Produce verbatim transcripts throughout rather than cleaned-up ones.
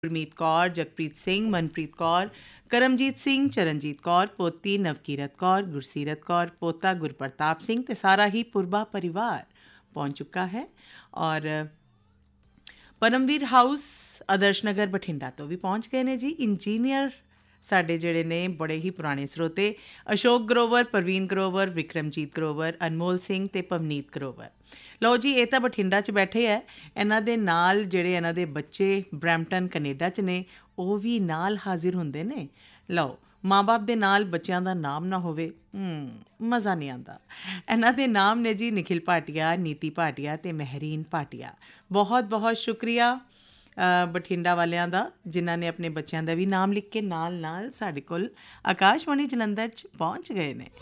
ਗੁਰਮੀਤ ਕੌਰ, ਜਗਪ੍ਰੀਤ ਸਿੰਘ, ਮਨਪ੍ਰੀਤ ਕੌਰ, ਕਰਮਜੀਤ ਸਿੰਘ, ਚਰਨਜੀਤ ਕੌਰ, ਪੋਤੀ ਨਵਕੀਰਤ ਕੌਰ, ਗੁਰਸੀਰਤ ਕੌਰ, ਪੋਤਾ ਗੁਰਪ੍ਰਤਾਪ ਸਿੰਘ ਤੇ ਸਾਰਾ ਹੀ ਪੁਰਬਾ ਪਰਿਵਾਰ ਪਹੁੰਚ ਚੁੱਕਾ ਹੈ। ਔਰ ਪਰਮਵੀਰ ਹਾਊਸ ਆਦਰਸ਼ ਨਗਰ ਬਠਿੰਡਾ ਤੋਂ ਵੀ ਪਹੁੰਚ ਗਏ ਨੇ ਜੀ ਇੰਜੀਨੀਅਰ ਸਾਡੇ ਜਿਹੜੇ ਨੇ ਬੜੇ ਹੀ ਪੁਰਾਣੇ ਸਰੋਤੇ ਅਸ਼ੋਕ ਗਰੋਵਰ, ਪ੍ਰਵੀਨ ਗਰੋਵਰ, ਵਿਕਰਮਜੀਤ ਗਰੋਵਰ, ਅਨਮੋਲ ਸਿੰਘ ਤੇ ਪਵਨੀਤ ਗਰੋਵਰ। ਲਓ ਜੀ, ਇਹ ਤਾਂ ਬਠਿੰਡਾ 'ਚ ਬੈਠੇ ਹੈ। ਇਹਨਾਂ ਦੇ ਨਾਲ ਜਿਹੜੇ ਇਹਨਾਂ ਦੇ ਬੱਚੇ ਬਰੈਂਪਟਨ ਕੈਨੇਡਾ 'ਚ ਨੇ ਉਹ ਵੀ ਨਾਲ ਹਾਜ਼ਰ ਹੁੰਦੇ ਨੇ। ਲਓ, ਮਾਂ ਬਾਪ ਦੇ ਨਾਲ ਬੱਚਿਆਂ ਦਾ ਨਾਮ ਨਾ ਹੋਵੇ, ਮਜ਼ਾ ਨਹੀਂ ਆਉਂਦਾ। ਇਹਨਾਂ ਦੇ ਨਾਮ ਨੇ ਜੀ ਨਿਖਿਲ ਭਾਟੀਆ, ਨੀਤੀ ਭਾਟੀਆ ਤੇ ਮਹਿਰੀਨ ਭਾਟੀਆ। ਬਹੁਤ ਬਹੁਤ ਸ਼ੁਕਰੀਆ ਬਠਿੰਡਾ ਵਾਲਿਆਂ ਦਾ ਜਿਨ੍ਹਾਂ ਨੇ ਆਪਣੇ ਬੱਚਿਆਂ ਦਾ ਵੀ ਨਾਮ ਲਿਖ ਕੇ ਨਾਲ ਨਾਲ ਸਾਡੇ ਕੋਲ ਆਕਾਸ਼ਵਾਣੀ ਜਲੰਧਰ 'ਚ ਪਹੁੰਚ ਗਏ ਨੇ।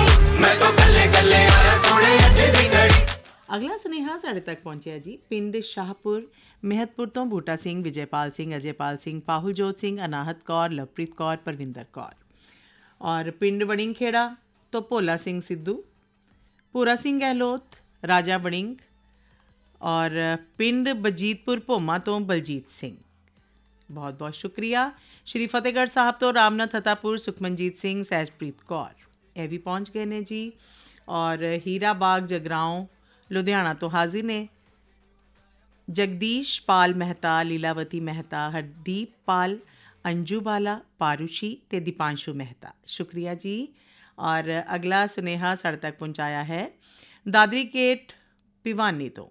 ਅਗਲਾ ਸੁਨੇਹਾ ਸਾਡੇ ਤੱਕ ਪਹੁੰਚਿਆ ਜੀ ਪਿੰਡ ਸ਼ਾਹਪੁਰ ਮਹਿਤਪੁਰ ਤੋਂ ਬੂਟਾ ਸਿੰਘ, ਵਿਜੇਪਾਲ ਸਿੰਘ, ਅਜੇਪਾਲ ਸਿੰਘ, ਪਾਹੁਲਜੋਤ ਸਿੰਘ, ਅਨਾਹਤ ਕੌਰ, ਲਵਪ੍ਰੀਤ ਕੌਰ, ਪਰਵਿੰਦਰ ਕੌਰ। ਔਰ ਪਿੰਡ ਵੜਿੰਗ ਖੇੜਾ ਤੋਂ ਭੋਲਾ ਸਿੰਘ ਸਿੱਧੂ, ਪੂਰਾ ਸਿੰਘ ਗਹਿਲੋਤ, ਰਾਜਾ ਵੜਿੰਗ। ਔਰ ਪਿੰਡ ਬਜੀਤਪੁਰ ਭੋਮਾ ਤੋਂ ਬਲਜੀਤ ਸਿੰਘ। ਬਹੁਤ ਬਹੁਤ ਸ਼ੁਕਰੀਆ। ਸ਼੍ਰੀ ਫਤਿਹਗੜ੍ਹ ਸਾਹਿਬ ਤੋਂ ਰਾਮਨਾਥ ਹਤਾਪੁਰ, ਸੁਖਮਨਜੀਤ ਸਿੰਘ, ਸਹਿਜਪ੍ਰੀਤ ਕੌਰ ਇਹ ਵੀ ਪਹੁੰਚ ਗਏ ਨੇ ਜੀ। ਔਰ ਹੀਰਾ ਬਾਗ ਜਗਰਾਓਂ ਲੁਧਿਆਣਾ ਤੋਂ ਹਾਜ਼ਰ ਨੇ ਜਗਦੀਸ਼ ਪਾਲ ਮਹਿਤਾ, ਲੀਲਾਵਤੀ ਮਹਿਤਾ, ਹਰਦੀਪ ਪਾਲ, ਅੰਜੂ ਬਾਲਾ, ਪਾਰੂਸ਼ੀ ਤੇ ਦੀਪਾਂਸ਼ੂ ਮਹਿਤਾ। ਸ਼ੁਕਰੀਆ ਜੀ। ਔਰ ਅਗਲਾ ਸੁਨੇਹਾ ਸਾਡੇ ਤੱਕ ਪਹੁੰਚਾਇਆ ਹੈ ਦਾਦਰੀ ਗੇਟ ਭਿਵਾਨੀ ਤੋਂ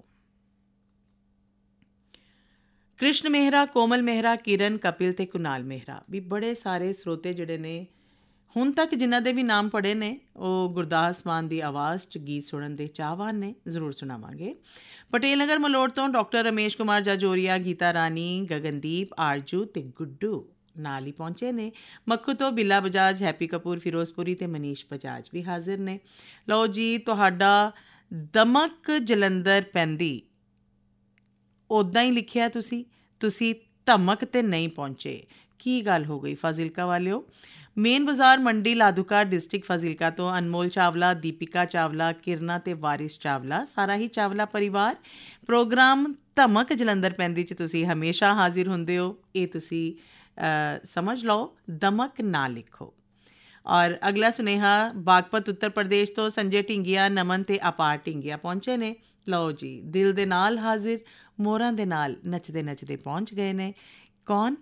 ਕ੍ਰਿਸ਼ਨ ਮਹਿਰਾ, ਕੋਮਲ ਮਹਿਰਾ, ਕਿਰਨ, ਕਪਿਲ ਤੇ ਕੁਨਾਲ ਮਹਿਰਾ। ਵੀ ਬੜੇ ਸਾਰੇ ਸਰੋਤੇ ਜਿਹੜੇ ਨੇ ਹੁਣ ਤੱਕ ਜਿਨ੍ਹਾਂ ਦੇ ਵੀ ਨਾਮ ਪੜ੍ਹੇ ਨੇ ਉਹ ਗੁਰਦਾਸ ਮਾਨ ਦੀ ਆਵਾਜ਼ 'ਚ ਗੀਤ ਸੁਣਨ ਦੇ ਚਾਹਵਾਨ ਨੇ। ਜ਼ਰੂਰ ਸੁਣਾਵਾਂਗੇ। ਪਟੇਲ ਨਗਰ ਮਲੋੜ ਤੋਂ ਡਾਕਟਰ ਰਮੇਸ਼ ਕੁਮਾਰ ਜਾਜੋਰੀਆ, ਗੀਤਾ ਰਾਣੀ, ਗਗਨਦੀਪ, ਆਰਜੂ ਤੇ ਗੁੱਡੂ ਨਾਲ ਹੀ ਪਹੁੰਚੇ ਨੇ। ਮੱਖੂ ਤੋਂ ਬਿੱਲਾ ਬਜਾਜ, ਹੈਪੀ ਕਪੂਰ, ਫਿਰੋਜ਼ਪੁਰੀ ਤੇ ਮਨੀਸ਼ ਬਜਾਜ ਵੀ ਹਾਜ਼ਰ ਨੇ। ਲਓ ਜੀ, ਤੁਹਾਡਾ ਦਮਕ ਜਲੰਧਰ ਪੈਂਦੀ ਉੱਦਾਂ ਹੀ ਲਿਖਿਆ ਤੁਸੀਂ ਤੁਸੀਂ ਧਮਕ 'ਤੇ ਨਹੀਂ ਪਹੁੰਚੇ। ਕੀ ਗੱਲ ਹੋ ਗਈ ਫਾਜ਼ਿਲਕਾ ਵਾਲਿਓ? ਮੇਨ ਬਾਜ਼ਾਰ ਮੰਡੀ ਲਾਧੂਕਾ ਡਿਸਟ੍ਰਿਕਟ ਫਾਜ਼ਿਲਕਾ ਤੋਂ ਅਨਮੋਲ ਚਾਵਲਾ, ਦੀਪਿਕਾ ਚਾਵਲਾ, ਕਿਰਨਾ ਤੇ ਵਾਰਿਸ ਚਾਵਲਾ, ਸਾਰਾ ਹੀ ਚਾਵਲਾ ਪਰਿਵਾਰ। ਪ੍ਰੋਗਰਾਮ ਧਮਕ ਜਲੰਧਰ ਪੈਂਦੀ 'ਚ ਤੁਸੀਂ ਹਮੇਸ਼ਾ ਹਾਜ਼ਰ ਹੁੰਦੇ ਹੋ। ਇਹ ਤੁਸੀਂ ਸਮਝ ਲਓ, ਦਮਕ ਨਾ ਲਿਖੋ। ਔਰ ਅਗਲਾ ਸੁਨੇਹਾ ਬਾਗਪਤ ਉੱਤਰ ਪ੍ਰਦੇਸ਼ ਤੋਂ ਸੰਜੇ ਢਿੰਗੀਆ, ਨਮਨ ਤੇ ਅਪਾਰ ਢਿੰਗੀਆ ਪਹੁੰਚੇ ਨੇ। ਲਓ ਜੀ, ਦਿਲ ਦੇ ਨਾਲ ਹਾਜ਼ਰ, ਮੋਰਾਂ ਦੇ ਨਾਲ ਨੱਚਦੇ ਨੱਚਦੇ ਪਹੁੰਚ ਗਏ ਨੇ। ਕੌਣ?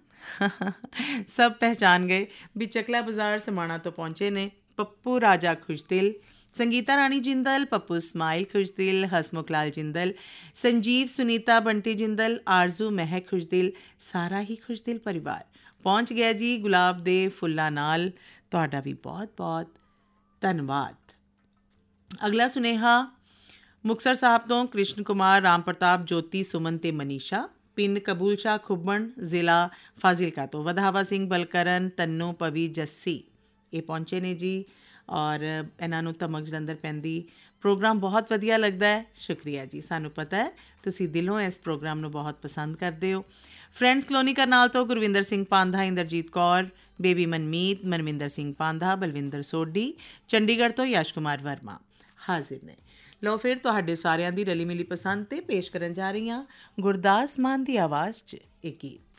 ਸਭ ਪਹਿਚਾਨ ਗਏ ਵੀ ਚਕਲਾ ਬਾਜ਼ਾਰ ਸਮਾਣਾ ਤੋਂ ਪਹੁੰਚੇ ਨੇ ਪੱਪੂ ਰਾਜਾ ਖੁਸ਼ਦਿਲ, ਸੰਗੀਤਾ ਰਾਣੀ ਜਿੰਦਲ, ਪੱਪੂ ਸਮਾਈਲ ਖੁਸ਼ਦਿਲ, ਹਸਮੁਖ ਲਾਲ ਜਿੰਦਲ, ਸੰਜੀਵ, ਸੁਨੀਤਾ, ਬੰਟੀ ਜਿੰਦਲ, ਆਰਜ਼ੂ, ਮਹਿਕ ਖੁਸ਼ਦਿਲ, ਸਾਰਾ ਹੀ ਖੁਸ਼ਦਿਲ ਪਰਿਵਾਰ ਪਹੁੰਚ ਗਿਆ ਜੀ ਗੁਲਾਬ ਦੇ ਫੁੱਲਾਂ ਨਾਲ। ਤੁਹਾਡਾ ਵੀ ਬਹੁਤ ਬਹੁਤ ਧੰਨਵਾਦ। ਅਗਲਾ ਸੁਨੇਹਾ ਮੁਕਤਸਰ ਸਾਹਿਬ ਤੋਂ ਕ੍ਰਿਸ਼ਨ ਕੁਮਾਰ, ਰਾਮ ਪ੍ਰਤਾਪ, ਜੋਤੀ, ਸੁਮਨ ਤੇ ਮਨੀਸ਼ਾ। ਪਿੰਡ ਕਬੂਲ ਸ਼ਾਹ ਖੁੱਬਣ, ਜ਼ਿਲ੍ਹਾ ਫਾਜ਼ਿਲਕਾ ਤੋਂ ਵਧਾਵਾ ਸਿੰਘ, ਬਲਕਰਨ, ਤੰਨੂ, ਪਵੀ, ਜੱਸੀ ਇਹ ਪਹੁੰਚੇ ਨੇ ਜੀ। ਔਰ ਇਹਨਾਂ ਨੂੰ ਧਮਕ ਜਲੰਧਰ ਪੈਂਦੀ ਪ੍ਰੋਗਰਾਮ ਬਹੁਤ ਵਧੀਆ ਲੱਗਦਾ ਹੈ। ਸ਼ੁਕਰੀਆ ਜੀ। ਸਾਨੂੰ ਪਤਾ ਹੈ ਤੁਸੀਂ ਦਿਲੋਂ ਇਸ ਪ੍ਰੋਗਰਾਮ ਨੂੰ ਬਹੁਤ ਪਸੰਦ ਕਰਦੇ ਹੋ। ਫਰੈਂਡਸ ਕਲੋਨੀ ਕਰਨਾਲ ਤੋਂ ਗੁਰਵਿੰਦਰ ਸਿੰਘ ਪਾਂਧਾ, ਇੰਦਰਜੀਤ ਕੌਰ, ਬੇਬੀ ਮਨਮੀਤ, ਮਨਵਿੰਦਰ ਸਿੰਘ ਪਾਂਧਾ, ਬਲਵਿੰਦਰ ਸੋਢੀ, ਚੰਡੀਗੜ੍ਹ ਤੋਂ ਯਸ਼ ਕੁਮਾਰ ਵਰਮਾ ਹਾਜ਼ਰ ਨੇ। ਲਓ ਫਿਰ ਤੁਹਾਡੇ ਸਾਰਿਆਂ ਦੀ ਰਲੀ ਮਿਲੀ ਪਸੰਦ 'ਤੇ ਪੇਸ਼ ਕਰਨ ਜਾ ਰਹੀ ਹਾਂ ਗੁਰਦਾਸ ਮਾਨ ਦੀ ਆਵਾਜ਼ 'ਚ ਇਹ ਗੀਤ।